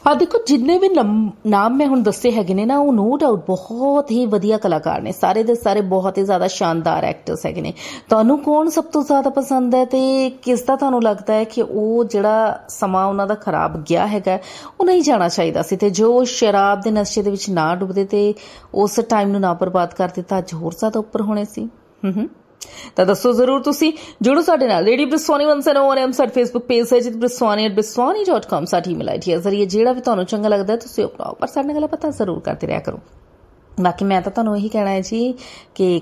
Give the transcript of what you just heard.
हाँ देखो, जिन्ने भी नाम मैं हुण दस्से हैगे ने ना, वो नो डाउट बहुत ही वधिया कलाकार ने, सारे दे सारे बहुत ही ज्यादा शानदार एक्टर्स हैगे ने। तुहानू कौन सब तो ज्यादा पसंद है, ते किस दा तुहानू लगता है कि वो जिहड़ा समा उन्हां दा खराब गया हैगा वो नहीं जाना चाहिदा सी, ते जो शराब दे नशे दे विच ना डुबदे ते उस टाइम नू ना बर्बाद कर दिता, अज होर ज्यादा उपर होने सी। ਤਾਂ ਦੱਸੋ ਜ਼ਰੂਰ। ਤੁਸੀਂ ਜੁੜੋ ਸਾਡੇ ਨਾਲ। ਰੇਡੀਓ ਬ੍ਰਿਸਵਾਨੀ 101 ਸਾਡਾ ਫੇਸਬੁੱਕ ਪੇਜ ਹੈ ਜਿਤ briswani@briswani.com ਸਾਡੀ ਈਮੇਲ ਆਈਡੀ ਹੈ। ਜ਼ਰੀਏ ਜਿਹੜਾ ਵੀ ਤੁਹਾਨੂੰ ਚੰਗਾ ਲੱਗਦਾ ਤੁਸੀਂ ਅਪਣਾਓ, ਪਰ ਸਾਡੇ ਨਾਲ ਪਤਾ ਜ਼ਰੂਰ ਕਰਦੇ ਰਿਹਾ ਕਰੋ। ਬਾਕੀ ਮੈਂ ਤਾਂ ਤੁਹਾਨੂੰ ਇਹੀ ਕਹਿਣਾ ਹੈ ਜੀ ਕਿ